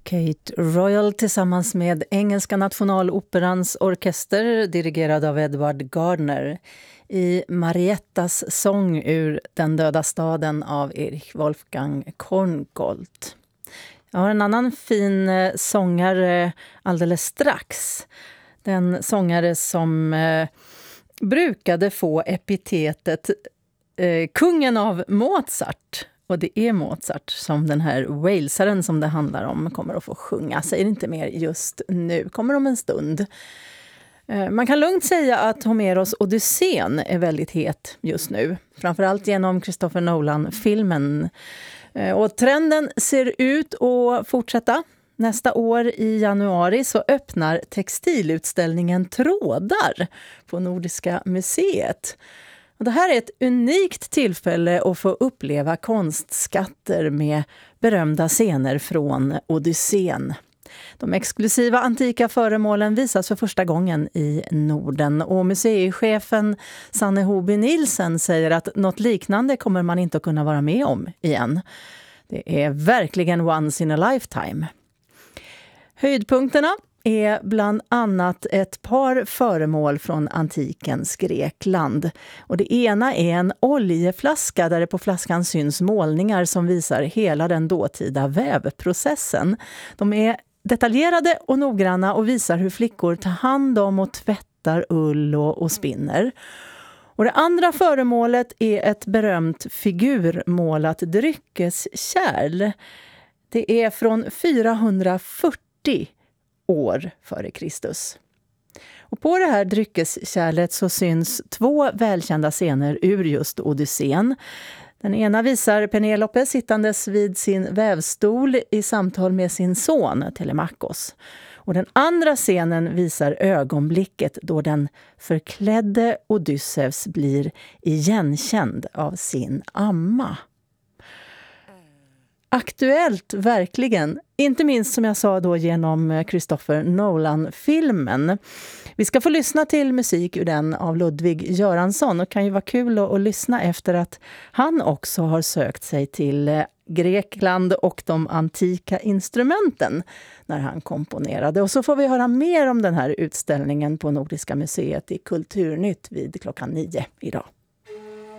Kate Royal tillsammans med Engelska nationaloperans orkester dirigerad av Edward Gardner i Mariettas sång ur Den döda staden av Erich Wolfgang Korngold. Jag har en annan fin sångare alldeles strax. Den sångare som brukade få epitetet kungen av Mozart. Och det är Mozart som den här walesaren som det handlar om kommer att få sjunga. Säger inte mer just nu, kommer om en stund. Man kan lugnt säga att Homeros Odysseen är väldigt het just nu. Framförallt genom Christopher Nolan-filmen. Och trenden ser ut att fortsätta. Nästa år i januari så öppnar textilutställningen Trådar på Nordiska museet. Och det här är ett unikt tillfälle att få uppleva konstskatter med berömda scener från Odysseen. De exklusiva antika föremålen visas för första gången i Norden och museichefen Sanne Hoby Nielsen säger att något liknande kommer man inte att kunna vara med om igen. Det är verkligen once in a lifetime. Höjdpunkterna är bland annat ett par föremål från antikens Grekland. Och det ena är en oljeflaska där det på flaskan syns målningar som visar hela den dåtida vävprocessen. De är detaljerade och noggranna och visar hur flickor tar hand om och tvättar ull och spinner. Och det andra föremålet är ett berömt figurmålat dryckeskärl. Det är från 440 år före Kristus. Och på det här dryckeskärlet så syns två välkända scener ur just Odysseen. Den ena visar Penelope sittandes vid sin vävstol i samtal med sin son Telemachos. Och den andra scenen visar ögonblicket då den förklädde Odysseus blir igenkänd av sin amma. Aktuellt verkligen, inte minst som jag sa då genom Christopher Nolan-filmen. Vi ska få lyssna till musik ur den av Ludvig Göransson och kan ju vara kul att lyssna efter att han också har sökt sig till Grekland och de antika instrumenten när han komponerade. Och så får vi höra mer om den här utställningen på Nordiska museet i Kulturnytt vid 9:00 idag.